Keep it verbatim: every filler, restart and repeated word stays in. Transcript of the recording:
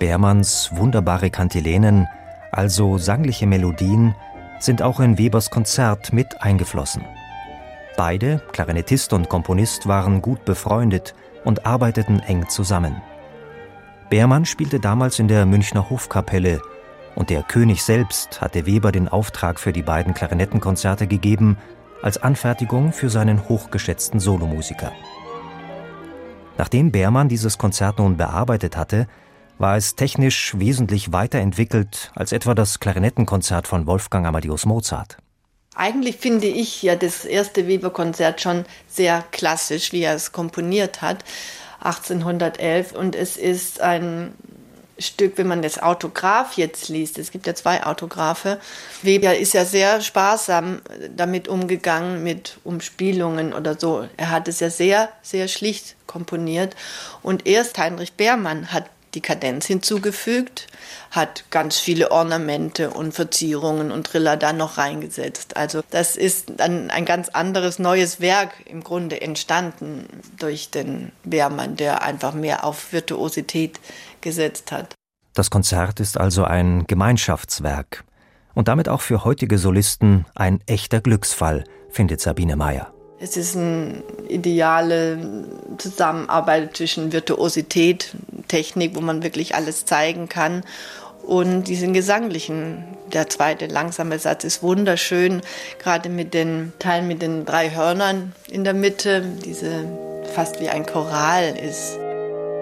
Bermanns wunderbare Kantilenen, also sangliche Melodien, sind auch in Webers Konzert mit eingeflossen. Beide, Klarinettist und Komponist, waren gut befreundet und arbeiteten eng zusammen. Bermann spielte damals in der Münchner Hofkapelle und der König selbst hatte Weber den Auftrag für die beiden Klarinettenkonzerte gegeben, als Anfertigung für seinen hochgeschätzten Solomusiker. Nachdem Bermann dieses Konzert nun bearbeitet hatte, war es technisch wesentlich weiterentwickelt als etwa das Klarinettenkonzert von Wolfgang Amadeus Mozart. Eigentlich finde ich ja das erste Weber-Konzert schon sehr klassisch, wie er es komponiert hat, achtzehnhundertelf. Und es ist ein Stück, wenn man das Autograph jetzt liest, es gibt ja zwei Autographe. Weber ist ja sehr sparsam damit umgegangen, mit Umspielungen oder so. Er hat es ja sehr, sehr schlicht komponiert. Und erst Heinrich Bermann hat die Kadenz hinzugefügt, hat ganz viele Ornamente und Verzierungen und Triller da noch reingesetzt. Also das ist dann ein ganz anderes, neues Werk im Grunde entstanden durch den Bermann, der einfach mehr auf Virtuosität gesetzt hat. Das Konzert ist also ein Gemeinschaftswerk und damit auch für heutige Solisten ein echter Glücksfall, findet Sabine Meyer. Es ist eine ideale Zusammenarbeit zwischen Virtuosität, Technik, wo man wirklich alles zeigen kann, und diesen gesanglichen. Der zweite langsame Satz ist wunderschön, gerade mit den Teilen mit den drei Hörnern in der Mitte, diese fast wie ein Choral ist.